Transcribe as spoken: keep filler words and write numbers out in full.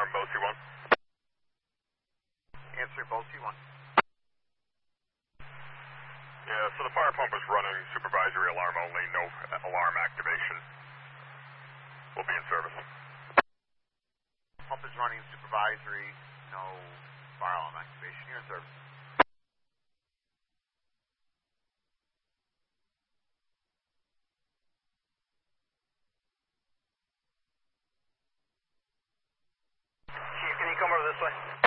alarm, Bosie one. Answer Bosie one. Yeah, so the fire pump is running, supervisory alarm only, no alarm activation. We'll be in service. Pump is running, supervisory, no fire alarm activation. You're in service. Chief, can you come over this way?